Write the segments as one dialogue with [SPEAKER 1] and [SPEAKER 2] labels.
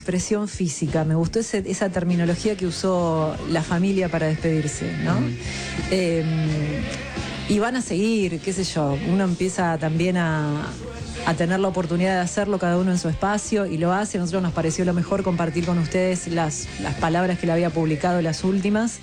[SPEAKER 1] expresión física. Me gustó esa terminología que usó la familia para despedirse, ¿no? Y van a seguir, qué sé yo, uno empieza también a tener la oportunidad de hacerlo cada uno en su espacio y lo hace. A nosotros nos pareció lo mejor compartir con ustedes las palabras que le había publicado, las últimas.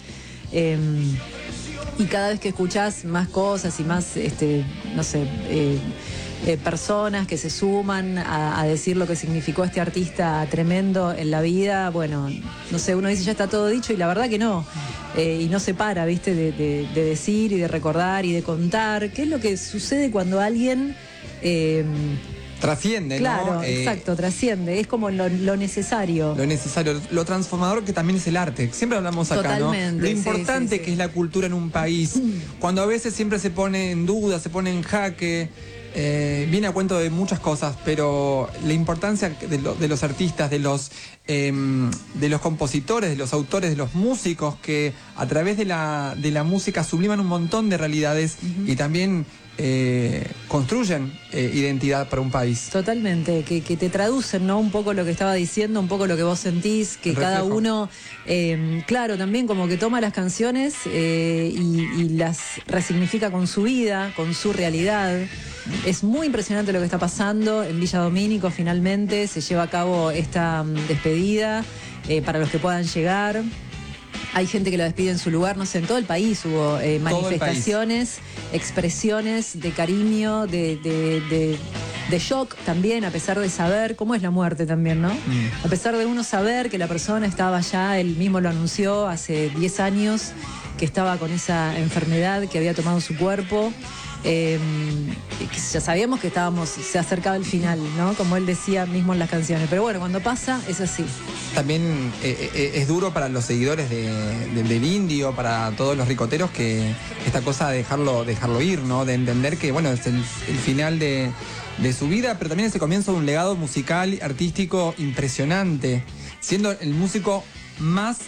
[SPEAKER 1] Y cada vez que escuchás más cosas y más, no sé, personas que se suman a decir lo que significó este artista tremendo en la vida, bueno, no sé, uno dice ya está todo dicho y la verdad que no. Y no se para, ¿viste? De decir y de recordar y de contar qué es lo que sucede cuando alguien...
[SPEAKER 2] trasciende,
[SPEAKER 1] claro,
[SPEAKER 2] ¿no?
[SPEAKER 1] Exacto, trasciende, es como lo necesario.
[SPEAKER 2] Lo necesario, lo transformador que también es el arte. Siempre hablamos acá,
[SPEAKER 1] Totalmente,
[SPEAKER 2] ¿no? Lo importante que es la cultura en un país. Cuando a veces siempre se pone en duda, se pone en jaque, viene a cuento de muchas cosas, pero la importancia de los artistas, de los compositores, de los autores, de los músicos que a través de la música subliman un montón de realidades y también construyen identidad para un país.
[SPEAKER 1] Totalmente, que te traducen, ¿no? Un poco lo que estaba diciendo, un poco lo que vos sentís, que cada uno, claro, también como que toma las canciones y las resignifica con su vida, con su realidad. Es muy impresionante lo que está pasando en Villa Domínico. Finalmente se lleva a cabo esta despedida para los que puedan llegar. Hay gente que lo despide en su lugar, no sé, en todo el país hubo manifestaciones, expresiones de cariño, de shock también, a pesar de saber cómo es la muerte también, ¿no? A pesar de uno saber que la persona estaba ya, él mismo lo anunció hace 10 años, que estaba con esa enfermedad que había tomado su cuerpo. Ya sabíamos que se acercaba el final, ¿no? Como él decía mismo en las canciones. Pero bueno, cuando pasa, es así.
[SPEAKER 2] También es duro para los seguidores del indio, para todos los ricoteros, que esta cosa de dejarlo ir, ¿no? De entender que, bueno, es el final de su vida, pero también es el comienzo de un legado musical, artístico impresionante, siendo el músico más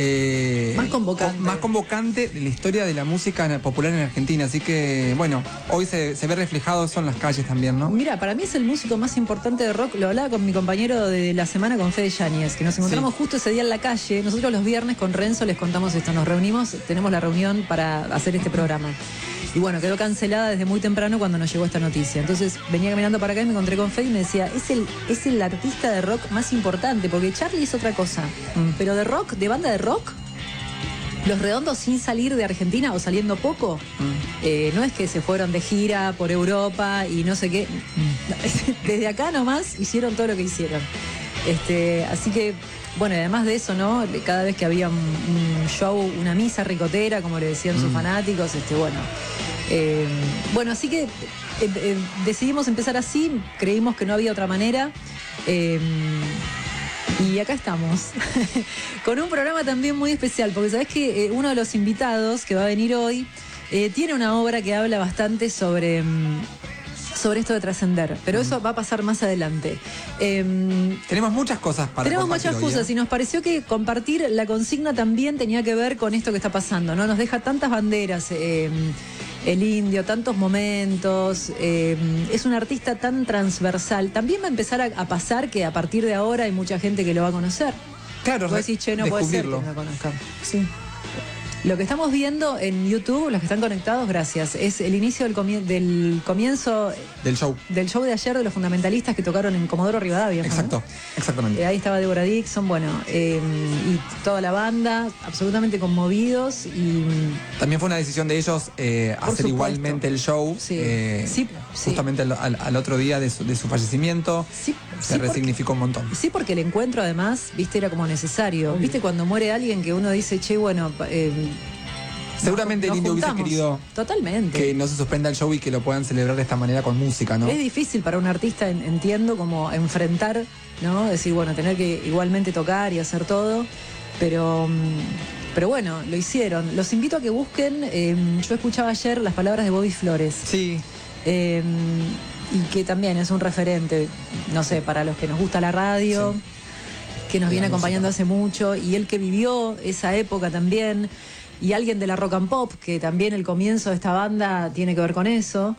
[SPEAKER 2] convocante de la historia de la música popular en Argentina. Así que, bueno, hoy se ve reflejado eso en las calles también, ¿no?
[SPEAKER 1] Mira, para mí es el músico más importante de rock. Lo hablaba con mi compañero de la semana, con Fede Yáñez, que nos encontramos justo ese día en la calle. Nosotros los viernes con Renzo les contamos esto. Nos reunimos, tenemos la reunión para hacer este programa. Y bueno, quedó cancelada desde muy temprano cuando nos llegó esta noticia. Entonces venía caminando para acá y me encontré con Fede y me decía, es el artista de rock más importante, porque Charlie es otra cosa. Pero de rock, de banda de rock, Los Redondos, sin salir de Argentina o saliendo poco, no es que se fueron de gira por Europa y no sé qué. Desde acá nomás hicieron todo lo que hicieron. Así que, bueno, además de eso, ¿no? Cada vez que había un show, una misa ricotera, como le decían sus fanáticos, bueno, así que decidimos empezar así, creímos que no había otra manera. Y acá estamos, con un programa también muy especial, porque sabés que uno de los invitados que va a venir hoy tiene una obra que habla bastante sobre esto de trascender, pero eso va a pasar más adelante.
[SPEAKER 2] Tenemos muchas cosas para
[SPEAKER 1] Tenemos muchas
[SPEAKER 2] hoy,
[SPEAKER 1] cosas y nos pareció que compartir la consigna también tenía que ver con esto que está pasando, ¿no? Nos deja tantas banderas, el indio, tantos momentos, es un artista tan transversal. También va a empezar a pasar que a partir de ahora hay mucha gente que lo va a conocer.
[SPEAKER 2] Claro,
[SPEAKER 1] vos decís, che, no puede ser que no lo conozcan. Sí. Lo que estamos viendo en YouTube, los que están conectados, gracias, es el inicio del comienzo
[SPEAKER 2] del show
[SPEAKER 1] de ayer de los fundamentalistas que tocaron en Comodoro Rivadavia.
[SPEAKER 2] Exacto, ¿no? Exactamente.
[SPEAKER 1] Ahí estaba Deborah Dixon, bueno, y toda la banda, absolutamente conmovidos. Y
[SPEAKER 2] también fue una decisión de ellos hacer igualmente el show, justamente al otro día de su fallecimiento. Se resignificó un montón.
[SPEAKER 1] Sí, porque el encuentro además, viste, era como necesario. Viste, cuando muere alguien que uno dice, che, bueno...
[SPEAKER 2] seguramente el indio hubiese querido que no se suspenda el show y que lo puedan celebrar de esta manera con música, ¿no?
[SPEAKER 1] Es difícil para un artista, entiendo, como enfrentar, ¿no? Decir, bueno, tener que igualmente tocar y hacer todo, pero bueno, lo hicieron. Los invito a que busquen, yo escuchaba ayer las palabras de Bobby Flores.
[SPEAKER 2] Sí.
[SPEAKER 1] Y que también es un referente, no sé, para los que nos gusta la radio, que nos viene acompañando hace mucho, y él que vivió esa época también, y alguien de la rock and pop, que también el comienzo de esta banda tiene que ver con eso.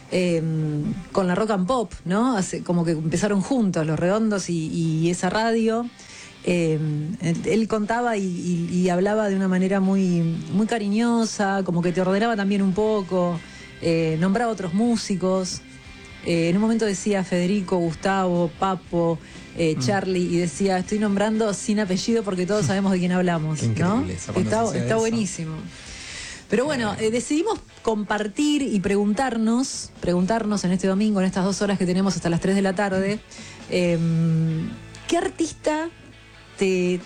[SPEAKER 1] con la Rock and Pop, ¿no? Como que empezaron juntos Los Redondos y esa radio. Él contaba y hablaba de una manera muy, muy cariñosa, como que te ordenaba también un poco, nombraba otros músicos. En un momento decía Federico, Gustavo, Papo, Charlie, y decía, estoy nombrando sin apellido porque todos sabemos de quién hablamos, ¿no? Está buenísimo. Pero bueno, decidimos compartir y preguntarnos en este domingo, en estas 2 horas que tenemos hasta las 3 de la tarde, ¿qué artista te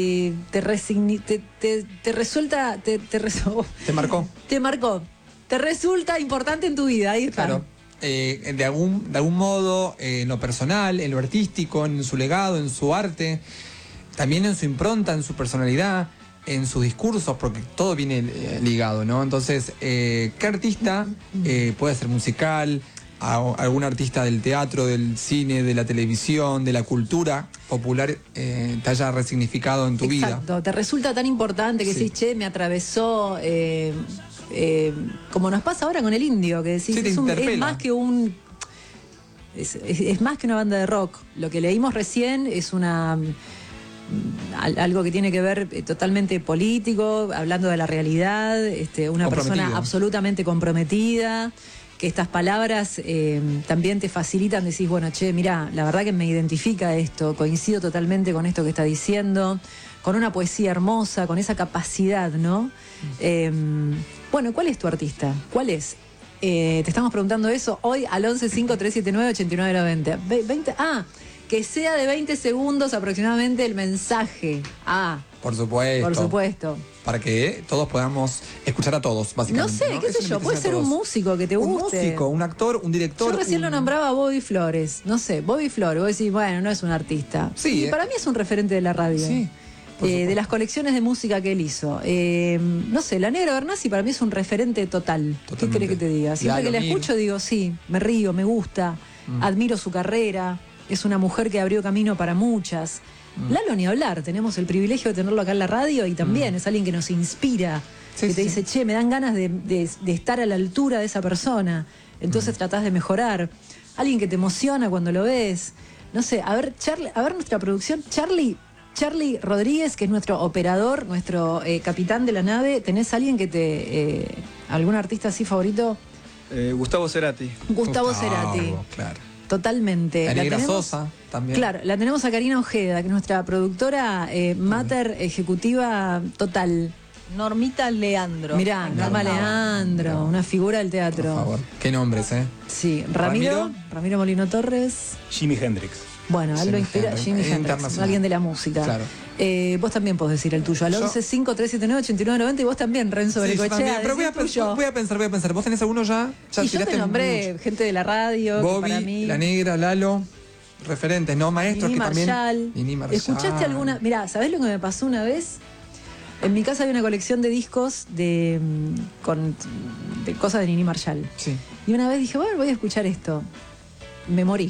[SPEAKER 1] marcó? Te resulta importante en tu vida. Ahí está.
[SPEAKER 2] Claro. De algún modo, en lo personal, en lo artístico, en su legado, en su arte, también en su impronta, en su personalidad, en sus discursos, porque todo viene ligado, ¿no? Entonces, ¿qué artista puede ser musical? Algún artista del teatro, del cine, de la televisión, de la cultura popular te haya resignificado en tu vida?
[SPEAKER 1] Exacto, te resulta tan importante que decís, che, me atravesó, como nos pasa ahora con el Indio, que decís, es más que es más que una banda de rock. Lo que leímos recién es algo que tiene que ver totalmente político, hablando de la realidad, una persona absolutamente comprometida, que estas palabras también te facilitan, decís, bueno, che, mirá, la verdad que me identifica esto, coincido totalmente con esto que está diciendo, con una poesía hermosa, con esa capacidad, ¿no? Bueno, ¿cuál es tu artista? ¿Cuál es? Te estamos preguntando eso hoy al 1153798990. Que sea de 20 segundos aproximadamente el mensaje.
[SPEAKER 2] Por supuesto. Para que todos podamos escuchar a todos, básicamente.
[SPEAKER 1] No sé, qué sé yo, puede ser un músico que te guste.
[SPEAKER 2] Un músico, un actor, un director.
[SPEAKER 1] Yo recién lo nombraba a Bobby Flores. No sé, Bobby Flores, vos decís, bueno, no es un artista.
[SPEAKER 2] Sí.
[SPEAKER 1] Y para mí es un referente de la radio.
[SPEAKER 2] Sí.
[SPEAKER 1] De las colecciones de música que él hizo. No sé, La Negra Bernasi para mí es un referente total.
[SPEAKER 2] Totalmente.
[SPEAKER 1] ¿Qué querés que te diga? Siempre que la escucho digo, sí, me río, me gusta, admiro su carrera. Es una mujer que abrió camino para muchas. Lalo ni hablar, tenemos el privilegio de tenerlo acá en la radio y también es alguien que nos inspira, que te dice, che, me dan ganas de estar a la altura de esa persona. Entonces tratás de mejorar. Alguien que te emociona cuando lo ves. No sé, a ver, nuestra producción. Charlie Rodríguez, que es nuestro operador, nuestro capitán de la nave. ¿Tenés alguien que algún artista así favorito?
[SPEAKER 3] Gustavo Cerati.
[SPEAKER 1] Gustavo Cerati.
[SPEAKER 2] Claro.
[SPEAKER 1] Totalmente.
[SPEAKER 2] La Negra Sosa también.
[SPEAKER 1] Claro, la tenemos a Karina Ojeda, que es nuestra productora mater ejecutiva total.
[SPEAKER 4] Normita Leandro.
[SPEAKER 1] Mirá, Norma Leandro, una figura del teatro.
[SPEAKER 2] Por favor. Qué nombres, ¿eh?
[SPEAKER 1] Sí, Ramiro Molino Torres.
[SPEAKER 3] Jimi Hendrix.
[SPEAKER 1] Bueno, él lo inspira, Jimi Hendrix, alguien de la música.
[SPEAKER 2] Claro.
[SPEAKER 1] vos también podés decir el tuyo, al 11-5379-8990, y vos también, Renzo Bericochea.
[SPEAKER 2] Pero voy a pensar. ¿Vos tenés alguno ya?
[SPEAKER 1] Y yo te nombré gente de la radio,
[SPEAKER 2] Bobby,
[SPEAKER 1] que para mí...
[SPEAKER 2] La Negra, Lalo, referentes, ¿no? Maestros
[SPEAKER 1] Nini
[SPEAKER 2] que también...
[SPEAKER 1] Marshall.
[SPEAKER 2] Nini Marshall.
[SPEAKER 1] ¿Escuchaste alguna...? Mirá, ¿sabés lo que me pasó una vez? En mi casa había una colección de discos de cosas de Nini Marshall.
[SPEAKER 2] Sí.
[SPEAKER 1] Y una vez dije, bueno, voy a escuchar esto. Me morí.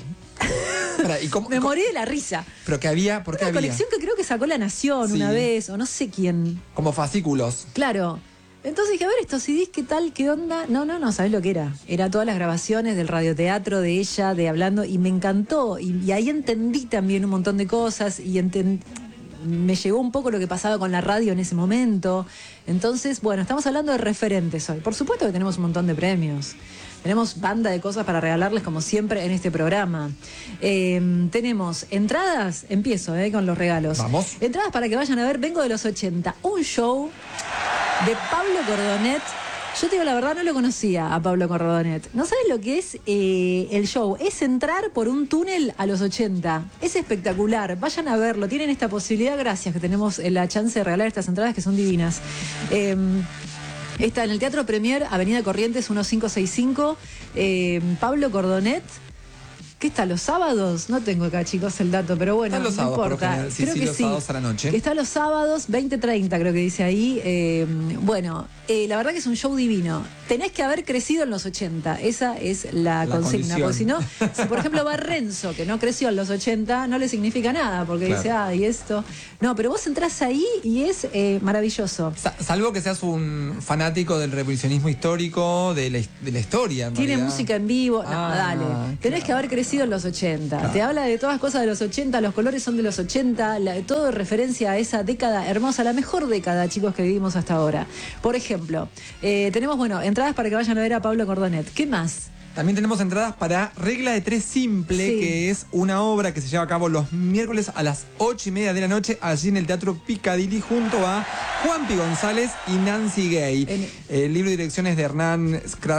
[SPEAKER 1] Me morí de la risa.
[SPEAKER 2] ¿Pero qué había? ¿Por qué
[SPEAKER 1] una
[SPEAKER 2] había?
[SPEAKER 1] colección que creo que sacó La Nación una vez, o no sé quién.
[SPEAKER 2] Como fascículos.
[SPEAKER 1] Claro. Entonces dije, a ver, estos CDs, ¿qué tal? ¿Qué onda? No, ¿sabés lo que era? Era todas las grabaciones del radioteatro de ella, de hablando, y me encantó. Y ahí entendí también un montón de cosas, y me llegó un poco lo que pasaba con la radio en ese momento. Entonces, bueno, estamos hablando de referentes hoy. Por supuesto que tenemos un montón de premios. Tenemos banda de cosas para regalarles, como siempre, en este programa. Tenemos entradas, empiezo con los regalos.
[SPEAKER 2] Vamos.
[SPEAKER 1] Entradas para que vayan a ver Vengo de los 80, un show de Pablo Cordonet. Yo te digo la verdad, no lo conocía a Pablo Cordonet. ¿No sabes lo que es el show? Es entrar por un túnel a los 80. Es espectacular. Vayan a verlo. Tienen esta posibilidad, gracias, que tenemos la chance de regalar estas entradas que son divinas. Está en el Teatro Premier, Avenida Corrientes 1565. Pablo Cordonet. ¿Qué está los sábados? No tengo acá, chicos, el dato, pero bueno,
[SPEAKER 2] Están los sábados,
[SPEAKER 1] no
[SPEAKER 2] por lo
[SPEAKER 1] importa.
[SPEAKER 2] general. Sí,
[SPEAKER 1] Creo
[SPEAKER 2] sí,
[SPEAKER 1] que
[SPEAKER 2] los
[SPEAKER 1] sí.
[SPEAKER 2] sábados a la noche.
[SPEAKER 1] Que está los sábados, 20:30, creo que dice ahí. Bueno, la verdad que es un show divino. Tenés que haber crecido en los 80. Esa es la consigna.
[SPEAKER 2] condición.
[SPEAKER 1] Porque si no, si por ejemplo va Renzo, que no creció en los 80, no le significa nada, porque
[SPEAKER 2] Claro.
[SPEAKER 1] dice, y esto. No, pero vos entrás ahí y es maravilloso.
[SPEAKER 2] Salvo que seas un fanático del revisionismo histórico, de la historia.
[SPEAKER 1] Tiene
[SPEAKER 2] realidad.
[SPEAKER 1] música en vivo. No, dale. Tenés que haber crecido en los 80.
[SPEAKER 2] Claro.
[SPEAKER 1] Te habla de todas cosas de los 80, los colores son de los 80, todo referencia a esa década hermosa, la mejor década, chicos, que vivimos hasta ahora. Por ejemplo, tenemos, entradas para que vayan a ver a Pablo Cordonet. ¿Qué más?
[SPEAKER 2] También tenemos entradas para Regla de Tres Simple,
[SPEAKER 1] Sí.
[SPEAKER 2] que es una obra que se lleva a cabo los miércoles a las 8:30 de la noche, allí en el Teatro Piccadilly, junto a Juanpi González y Nancy Gay. El libro y direcciones de Hernán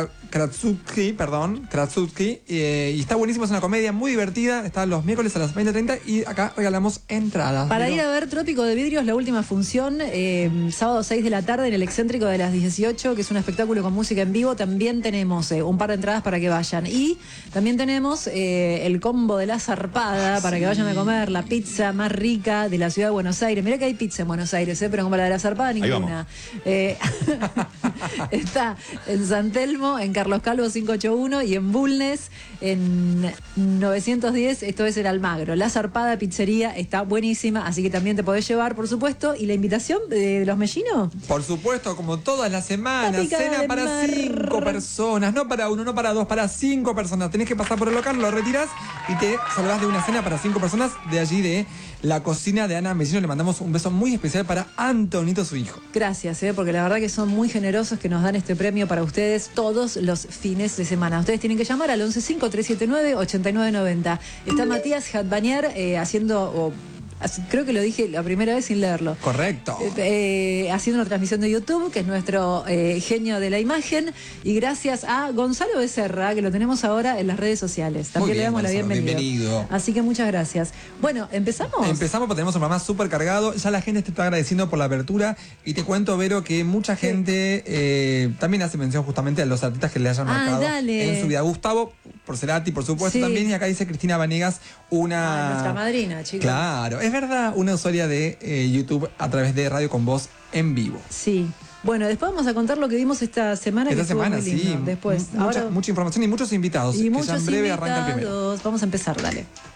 [SPEAKER 2] Kratzutski, y está buenísimo, es una comedia muy divertida, está los miércoles a las 20:30 y acá regalamos entradas.
[SPEAKER 1] Para
[SPEAKER 2] Digo,
[SPEAKER 1] ir a ver Trópico de Vidrios, la última función, sábado 6 de la tarde en el Excéntrico de las 18, que es un espectáculo con música en vivo. También tenemos un par de entradas para que vayan. Y también tenemos el combo de la zarpada para que vayan a comer la pizza más rica de la ciudad de Buenos Aires. Mirá que hay pizza en Buenos Aires, pero como la de la zarpada, ninguna. Está en San Telmo, en Carlos Calvo 581 y en Bulnes en 910, esto es el Almagro. La zarpada pizzería está buenísima, así que también te podés llevar, por supuesto. ¿Y la invitación de los mellinos?
[SPEAKER 2] Por supuesto, como todas las
[SPEAKER 1] La
[SPEAKER 2] semanas,
[SPEAKER 1] picada
[SPEAKER 2] cena
[SPEAKER 1] del
[SPEAKER 2] para
[SPEAKER 1] mar.
[SPEAKER 2] 5 personas, no para 1, no para 2, para 5 personas. Tenés que pasar por el local, lo retiras y te salvás de una cena para 5 personas de allí de la cocina de Ana Mellino. Le mandamos un beso muy especial para Antonito, su hijo.
[SPEAKER 1] Gracias, porque la verdad que son muy generosos que nos dan este premio para ustedes todos los fines de semana. Ustedes tienen que llamar al 115-379-8990. Está Matías Hatbanier haciendo... creo que lo dije la primera vez sin leerlo.
[SPEAKER 2] Correcto.
[SPEAKER 1] Haciendo una transmisión de YouTube, que es nuestro genio de la imagen. Y gracias a Gonzalo Becerra, que lo tenemos ahora en las redes sociales. También
[SPEAKER 2] Muy
[SPEAKER 1] le
[SPEAKER 2] bien,
[SPEAKER 1] damos la
[SPEAKER 2] Gonzalo,
[SPEAKER 1] bienvenida.
[SPEAKER 2] bienvenido.
[SPEAKER 1] Así que muchas gracias. Bueno, ¿empezamos?
[SPEAKER 2] Empezamos porque tenemos un programa súper cargado. Ya la gente te está agradeciendo por la apertura. Y te cuento, Vero, que mucha gente también hace mención justamente a los artistas que le hayan marcado
[SPEAKER 1] dale.
[SPEAKER 2] en su vida. Gustavo Porcelati, por supuesto,
[SPEAKER 1] Sí.
[SPEAKER 2] también. Y acá dice Cristina Vanegas,
[SPEAKER 1] Nuestra madrina, chicos.
[SPEAKER 2] Claro, es verdad, una usuaria de YouTube a través de Radio con Voz en vivo.
[SPEAKER 1] Sí. Bueno, después vamos a contar lo que vimos esta semana.
[SPEAKER 2] Esta
[SPEAKER 1] que estuvo
[SPEAKER 2] semana,
[SPEAKER 1] muy lindo.
[SPEAKER 2] sí.
[SPEAKER 1] Después.
[SPEAKER 2] Mucha información y muchos invitados.
[SPEAKER 1] Y
[SPEAKER 2] que ya
[SPEAKER 1] muchos
[SPEAKER 2] en breve arranca el primero.
[SPEAKER 1] invitados. Vamos a empezar, dale.